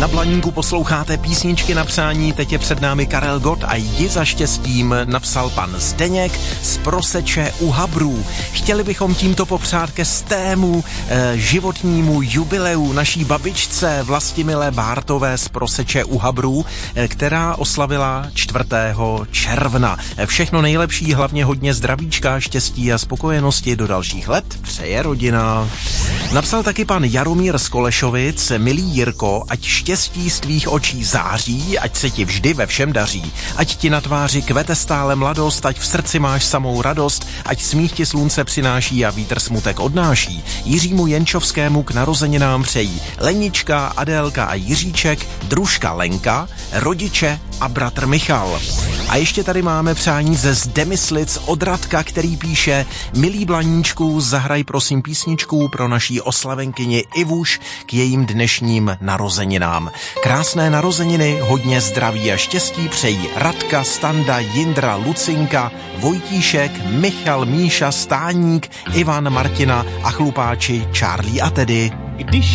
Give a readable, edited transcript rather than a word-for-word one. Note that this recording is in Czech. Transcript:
Na Blaníku posloucháte písničky na přání, teď je před námi Karel Gott a jdi za štěstím napsal pan Zdeněk z Proseče u Habrů. Chtěli bychom tímto popřát ke 100. životnímu jubileu naší babičce Vlastimile Bártové z Proseče u Habrů, která oslavila 4. června. Všechno nejlepší, hlavně hodně zdravíčka, štěstí a spokojenosti do dalších let přeje rodina. Napsal taky pan Jaromír z Kolešovic: milý Jirko, ať štěstí z tvých očí září, ať se ti vždy ve všem daří, ať ti na tváři kvete stále mladost, ať v srdci máš samou radost, ať smích ti slunce přináší a vítr smutek odnáší. Jiřímu Jenčovskému k narozeninám přejí Lenička, Adélka a Jiříček, družka Lenka, rodiče a bratr Michal. A ještě tady máme přání ze Zdemyslic od Radka, který píše: milý Blaníčku, zahraj prosím písničku pro naší oslavenkyni Ivuš k jejím dnešním narozeninám. Krásné narozeniny, hodně zdraví a štěstí přejí Radka, Standa, Jindra, Lucinka, Vojtíšek, Michal, Míša, Stáník, Ivan, Martina a chlupáči Charlie a Teddy. Když